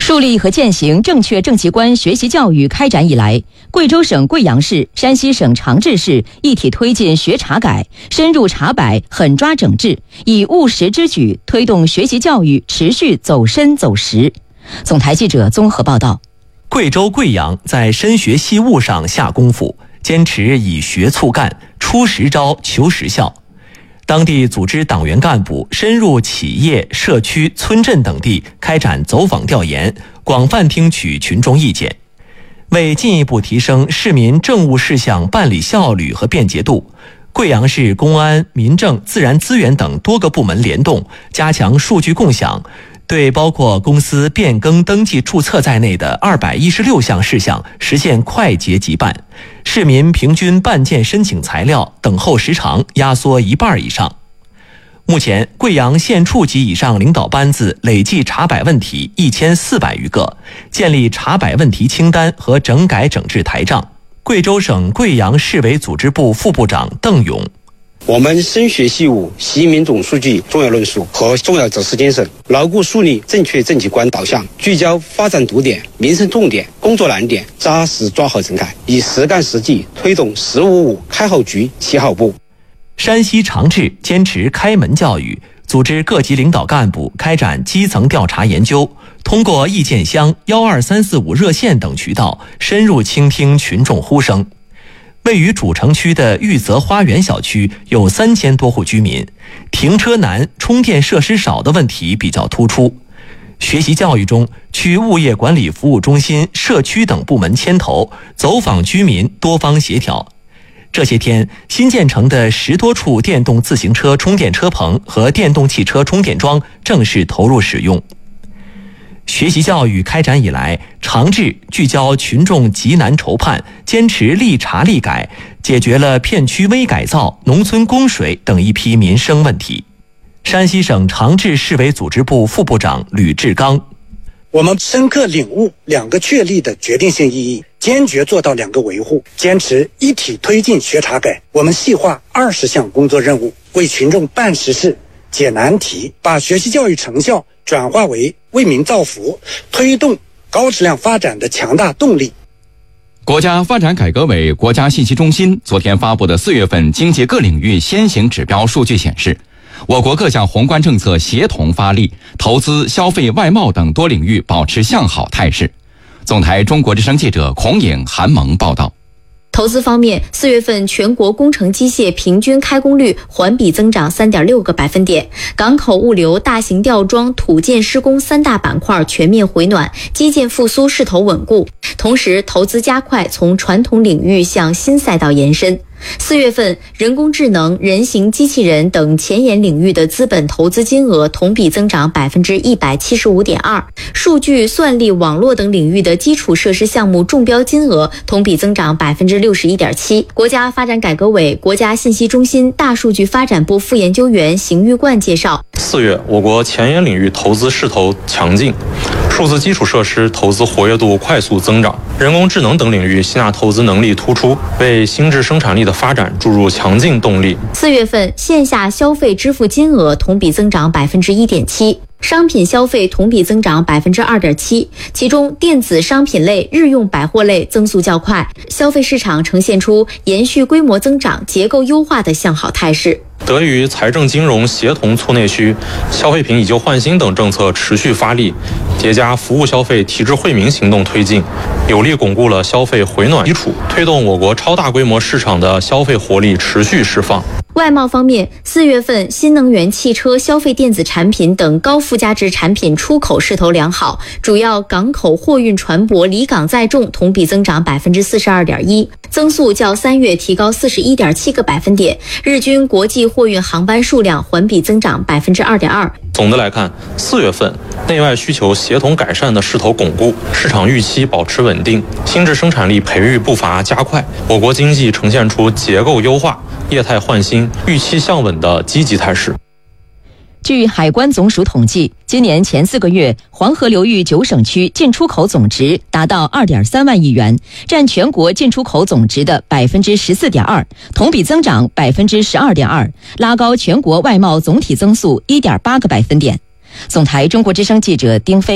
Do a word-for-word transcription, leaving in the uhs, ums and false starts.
树立和践行正确政绩观学习教育开展以来，贵州省贵阳市、山西省长治市一体推进学查改，深入查摆，狠抓整治，以务实之举推动学习教育持续走深走实。总台记者综合报道。 贵州贵阳在深学细务上下功夫，坚持以学促干，出实招求实效。当地组织党员干部深入企业、社区、村镇等地开展走访调研，广泛听取群众意见。为进一步提升市民政务事项办理效率和便捷度，贵阳市公安、民政、自然资源等多个部门联动，加强数据共享，对包括公司变更登记注册在内的二百一十六项事项实现快捷即办，市民平均办件申请材料等候时长压缩一半以上。目前，贵阳县处级以上领导班子累计查摆问题一千四百余个，建立查摆问题清单和整改整治台账。贵州省贵阳市委组织部副部长邓勇： 我们深学细务、习民总书记重要论述和重要指示精神，牢固树立正确政绩观导向，聚焦发展堵点、民生重点、工作难点，扎实抓好整改，以实干实际推动“十五五”开好局、起好步。 山西长治坚持开门教育，组织各级领导干部开展基层调查研究，通过意见箱、一二三四五热线等渠道深入倾听群众呼声。位于主城区的玉泽花园小区有三千多户居民，停车难、充电设施少的问题比较突出。学习教育中，区物业管理服务中心、社区等部门牵头，走访居民，多方协调。这些天，新建成的十多处电动自行车充电车棚和电动汽车充电桩正式投入使用。学习教育开展以来，长治聚焦群众急难愁盼，坚持立查立改，解决了片区微改造、农村供水等一批民生问题。山西省长治市委组织部副部长吕志刚： 我们深刻领悟两个确立的决定性意义，坚决做到两个维护，坚持一体推进学查改。我们细化二十项工作任务，为群众办实事、解难题，把学习教育成效转化为为民造福、推动高质量发展的强大动力。 国家发展改革委、国家信息中心昨天发布的四月份经济各领域先行指标数据显示，我国各项宏观政策协同发力，投资、消费、外贸等多领域保持向好态势。总台中国之声记者孔颖、韩萌报道。 投资方面，四月份全国工程机械平均开工率环比增长 三点六个百分点，港口物流、大型吊装、土建施工三大板块全面回暖，基建复苏势头稳固。同时，投资加快从传统领域向新赛道延伸。四月份，人工智能、人形机器人等前沿领域的资本投资金额同比增长 百分之一百七十五点二， 数据、算力、网络等领域的基础设施项目中标金额同比增长 百分之六十一点七。国家发展改革委、国家信息中心大数据发展部副研究员邢玉冠介绍， 四月，我国前沿领域投资势头强劲，数字基础设施投资活跃度快速增长，人工智能等领域吸纳投资能力突出，为新质生产力的发展注入强劲动力。 四月份线下消费支付金额同比增长 百分之一点七，商品消费同比增长 百分之二点七， 其中电子商品类、日用百货类增速较快，消费市场呈现出延续规模增长、结构优化的向好态势。 得益于财政金融协同促内需、消费品以旧换新等政策持续发力，叠加服务消费提质惠民行动推进，有力巩固了消费回暖基础，推动我国超大规模市场的消费活力持续释放。 外贸方面，四月份新能源汽车、消费电子产品等高附加值产品出口势头良好，主要港口货运船舶离港载重同比增长 百分之四十二点一， 增速较三月提高 四十一点七个百分点，日均国际货运航班数量环比增长 百分之二点二。 总的来看，四月份内外需求协同改善的势头巩固，市场预期保持稳定，新质生产力培育步伐加快，我国经济呈现出结构优化、业态换新、预期向稳的积极态势。 据海关总署统计，今年前四个月，黄河流域九省区进出口总值达到 二点三万亿元，占全国进出口总值的 百分之十四点二， 同比增长 百分之十二点二， 拉高全国外贸总体增速 一点八个百分点。总台中国之声记者丁飞